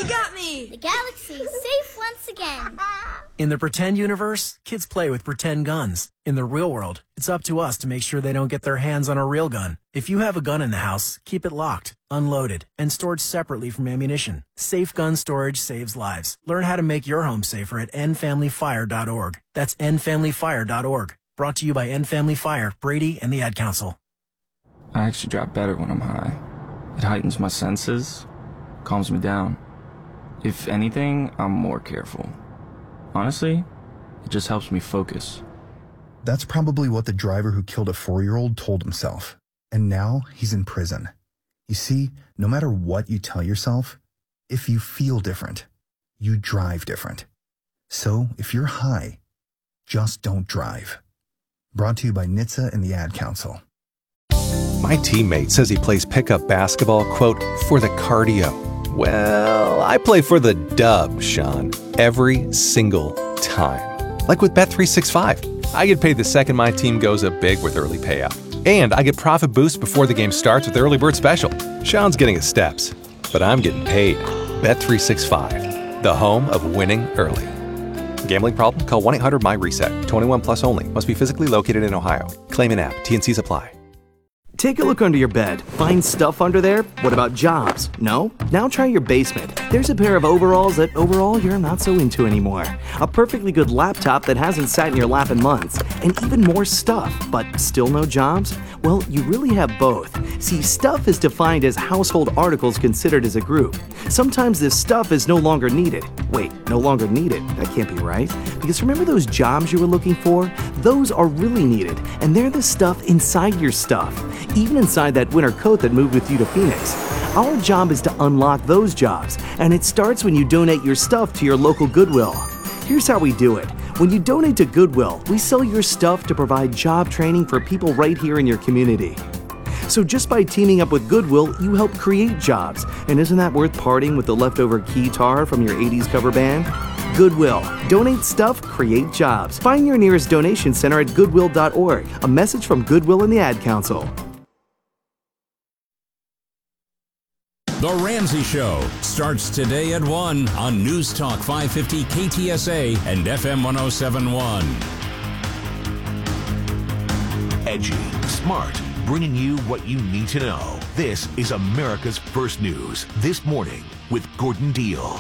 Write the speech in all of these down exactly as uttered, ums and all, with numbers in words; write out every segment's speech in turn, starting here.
got me! The galaxy is safe once again. In the pretend universe, kids play with pretend guns. In the real world, it's up to us to make sure they don't get their hands on a real gun. If you have a gun in the house, keep it locked, unloaded, and stored separately from ammunition. Safe gun storage saves lives. Learn how to make your home safer at end family fire dot org. That's end family fire dot org. Brought to you by End Family Fire, Brady, and the Ad Council. I actually drive better when I'm high. It heightens my senses, calms me down. If anything, I'm more careful. Honestly, it just helps me focus. That's probably what the driver who killed a four-year-old told himself. And now he's in prison. You see, no matter what you tell yourself, if you feel different, you drive different. So if you're high, just don't drive. Brought to you by N H T S A and the Ad Council. My teammate says he plays pickup basketball, quote, for the cardio. Well, I play for the dub, Sean, every single time. Like with Bet three sixty-five. I get paid the second my team goes up big with early payout. And I get profit boost before the game starts with the early bird special. Sean's getting his steps, but I'm getting paid. Bet three sixty-five, the home of winning early. Gambling problem? Call one eight hundred M Y reset. twenty-one plus only. Must be physically located in Ohio. Claim in app. T N Cs apply. Take a look under your bed. Find stuff under there? What about jobs? No? Now try your basement. There's a pair of overalls that overall you're not so into anymore. A perfectly good laptop that hasn't sat in your lap in months. And even more stuff, but still no jobs? Well, you really have both. See, stuff is defined as household articles considered as a group. Sometimes this stuff is no longer needed. Wait, no longer needed? That can't be right. Because remember those jobs you were looking for? Those are really needed, and they're the stuff inside your stuff. Even inside that winter coat that moved with you to Phoenix. Our job is to unlock those jobs, and it starts when you donate your stuff to your local Goodwill. Here's how we do it. When you donate to Goodwill, we sell your stuff to provide job training for people right here in your community. So just by teaming up with Goodwill, you help create jobs. And isn't that worth parting with the leftover keytar from your eighties cover band? Goodwill. Donate stuff, create jobs. Find your nearest donation center at goodwill dot org. A message from Goodwill and the Ad Council. The Ramsey Show starts today at one on News Talk five fifty K T S A and F M one oh seven point one. Edgy, smart, bringing you what you need to know. This is America's First News This Morning with Gordon Deal.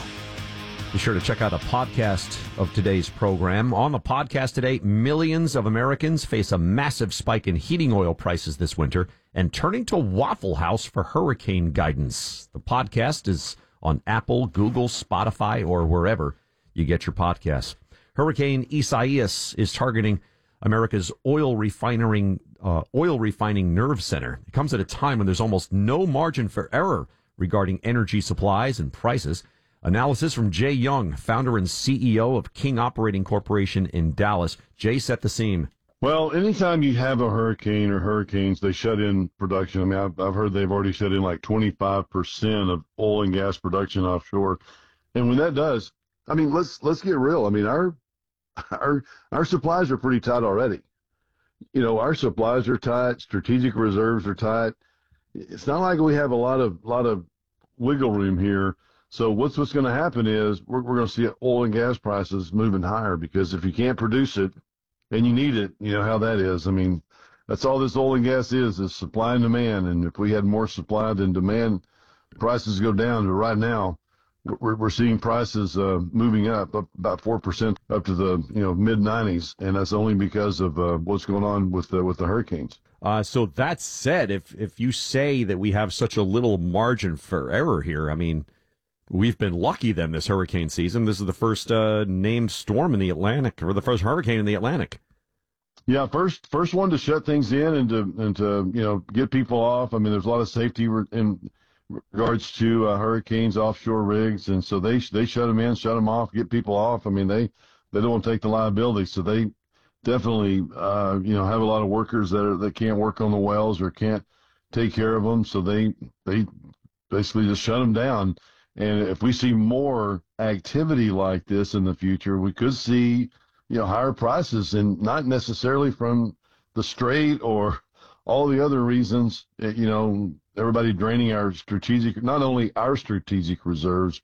Be sure to check out a podcast of today's program. On the podcast today, millions of Americans face a massive spike in heating oil prices this winter and turning to Waffle House for hurricane guidance. The podcast is on Apple, Google, Spotify, or wherever you get your podcasts. Hurricane Isaias is targeting America's oil refining, uh, oil refining nerve center. It comes at a time when there's almost no margin for error regarding energy supplies and prices. Analysis from Jay Young, founder and C E O of King Operating Corporation in Dallas. Jay, set the scene. Well, anytime you have a hurricane or hurricanes, they shut in production. I mean, I've, I've heard they've already shut in like twenty-five percent of oil and gas production offshore. And when that does, I mean, let's let's get real. I mean, our our our supplies are pretty tight already. You know, our supplies are tight. Strategic reserves are tight. It's not like we have a lot of lot of wiggle room here. So what's what's going to happen is we're we're going to see oil and gas prices moving higher, because if you can't produce it and you need it, you know how that is. I mean, that's all this oil and gas is, is supply and demand. And if we had more supply than demand, prices go down. But right now, we're we're seeing prices uh, moving up, up about four percent up to the you know mid nineties, and that's only because of uh, what's going on with the, with the hurricanes. Uh, so that said, if if you say that we have such a little margin for error here, I mean, we've been lucky then this hurricane season. This is the first uh, named storm in the Atlantic, or the first hurricane in the Atlantic. Yeah, first first one to shut things in and to and to you know get people off. I mean, there's a lot of safety in regards to uh, hurricanes, offshore rigs, and so they they shut them in, shut them off, get people off. I mean, they they don't want to take the liability, so they definitely uh, you know have a lot of workers that are, that can't work on the wells or can't take care of them, so they they basically just shut them down. And if we see more activity like this in the future, we could see, you know, higher prices, and not necessarily from the strait or all the other reasons, you know, everybody draining our strategic, not only our strategic reserves,